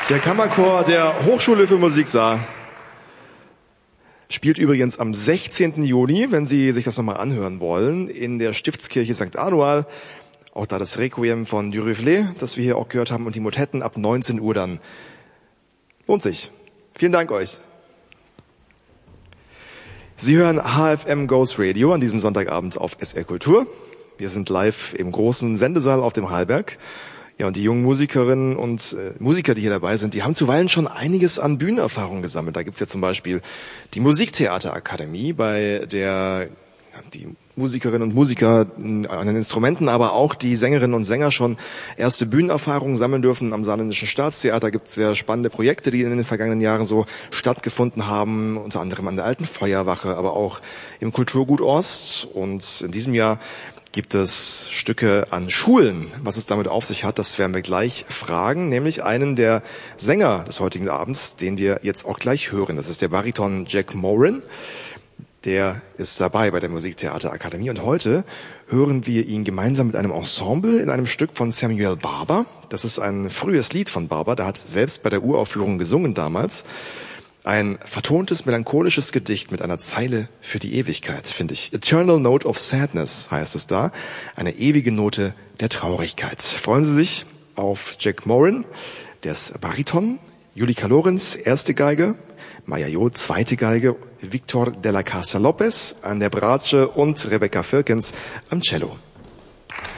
Der Kammerchor der Hochschule für Musik spielt übrigens am 16. Juni, wenn Sie sich das nochmal anhören wollen, in der Stiftskirche St. Anual. Auch da das Requiem von Duruflé, das wir hier auch gehört haben, und die Motetten ab 19 Uhr dann. Lohnt sich. Vielen Dank euch. Sie hören HFM Goes Radio an diesem Sonntagabend auf SR Kultur. Wir sind live im großen Sendesaal auf dem Hallberg. Ja, und die jungen Musikerinnen und Musiker, die hier dabei sind, die haben zuweilen schon einiges an Bühnenerfahrung gesammelt. Da gibt's ja zum Beispiel die Musiktheaterakademie, bei der die Musikerinnen und Musiker an den Instrumenten, aber auch die Sängerinnen und Sänger schon erste Bühnenerfahrungen sammeln dürfen. Am Saarländischen Staatstheater gibt es sehr spannende Projekte, die in den vergangenen Jahren so stattgefunden haben, unter anderem an der Alten Feuerwache, aber auch im Kulturgut Ost. Und in diesem Jahr gibt es Stücke an Schulen. Was es damit auf sich hat, das werden wir gleich fragen, nämlich einen der Sänger des heutigen Abends, den wir jetzt auch gleich hören. Das ist der Bariton Jack Moran. Der ist dabei bei der Musiktheaterakademie und heute hören wir ihn gemeinsam mit einem Ensemble in einem Stück von Samuel Barber. Das ist ein frühes Lied von Barber, der hat selbst bei der Uraufführung gesungen damals. Ein vertontes, melancholisches Gedicht mit einer Zeile für die Ewigkeit, finde ich. Eternal Note of Sadness heißt es da, eine ewige Note der Traurigkeit. Freuen Sie sich auf Jack Moran, der ist Bariton, Julika Lorenz, erste Geige, Maya Jo, zweite Geige, Victor de la Casa Lopez an der Bratsche und Rebecca Firkins am Cello.